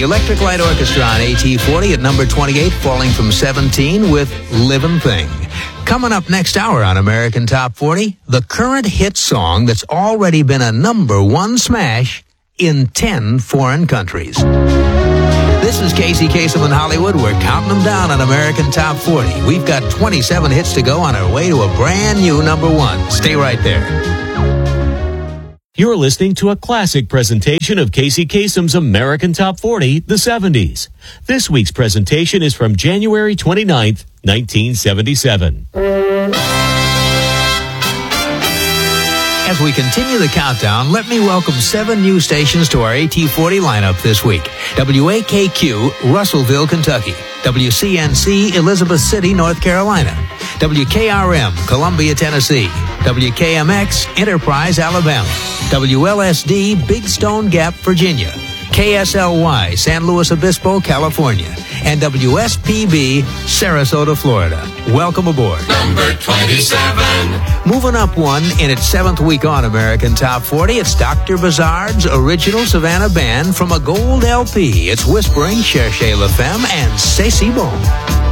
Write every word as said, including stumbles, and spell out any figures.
Electric Light Orchestra on A T forty at number twenty-eight, falling from seventeen with Livin' Thing. Coming up next hour on American Top forty, the current hit song that's already been a number one smash in ten foreign countries. This is Casey Kasem in Hollywood. We're counting them down on American Top forty. We've got twenty-seven hits to go on our way to a brand new number one. Stay right there. You're listening to a classic presentation of Casey Kasem's American Top forty, the seventies. This week's presentation is from January twenty-ninth, nineteen seventy-seven. As we continue the countdown, let me welcome seven new stations to our A T forty lineup this week. W A K Q, Russellville, Kentucky. W C N C, Elizabeth City, North Carolina. W K R M, Columbia, Tennessee. W K M X, Enterprise, Alabama. W L S D, Big Stone Gap, Virginia. K S L Y, San Luis Obispo, California. And W S P B, Sarasota, Florida. Welcome aboard. Number twenty-seven. Moving up one in its seventh week on American Top forty, it's Doctor Bazard's original Savannah Band from a gold L P. It's Whispering, Cherchez La Femme, and C'est Si Bon.